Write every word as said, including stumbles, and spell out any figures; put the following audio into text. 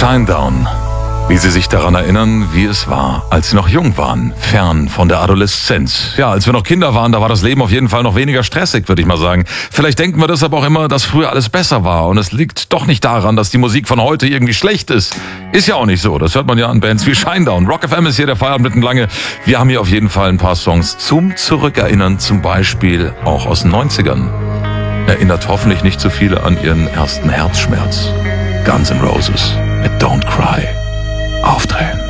Shinedown. Wie Sie sich daran erinnern, wie es war, als Sie noch jung waren, fern von der Adoleszenz. Ja, als wir noch Kinder waren, da war das Leben auf jeden Fall noch weniger stressig, würde ich mal sagen. Vielleicht denken wir deshalb auch immer, dass früher alles besser war. Und es liegt doch nicht daran, dass die Musik von heute irgendwie schlecht ist. Ist ja auch nicht so. Das hört man ja an Bands wie Shinedown. Rock F M ist hier der Feierabend mittenlange. Wir haben hier auf jeden Fall ein paar Songs zum Zurückerinnern, zum Beispiel auch aus den neunzigern. Erinnert hoffentlich nicht so viele an ihren ersten Herzschmerz. Guns N' Roses mit Don't Cry. Aufdrehen.